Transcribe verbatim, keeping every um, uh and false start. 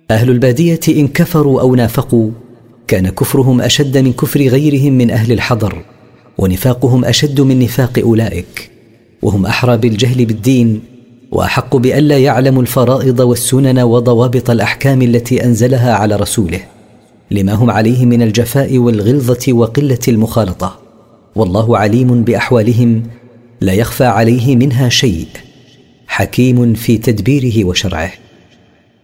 أهل البادية إن كفروا أو نافقوا كان كفرهم أشد من كفر غيرهم من أهل الحضر، ونفاقهم أشد من نفاق أولئك، وهم أحرى بالجهل بالدين وأحق بألا يعلموا الفرائض والسنن وضوابط الأحكام التي أنزلها على رسوله، لما هم عليه من الجفاء والغلظة وقلة المخالطة. والله عليم بأحوالهم لا يخفى عليه منها شيء، حكيم في تدبيره وشرعه.